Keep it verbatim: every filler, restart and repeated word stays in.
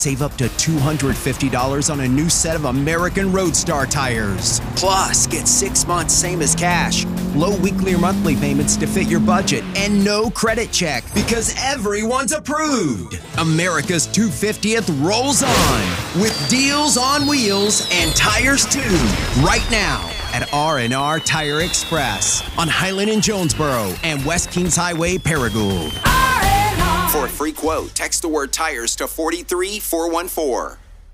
Save up to two hundred fifty dollars on a new set of American Roadstar tires. Plus, get six months same as cash, low weekly or monthly payments to fit your budget, and no credit check because everyone's approved. America's two hundred fiftieth rolls on with deals on wheels and tires too. Right now at R and R Tire Express on Highland and Jonesboro and West Kings Highway, Paragould. For a free quote, text the word tires to four three four one four.